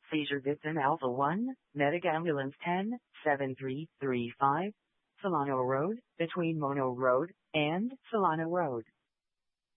Seizure Victim Alpha 1, Medic Ambulance 10-7335, Solano Road, between Mono Road and Solano Road.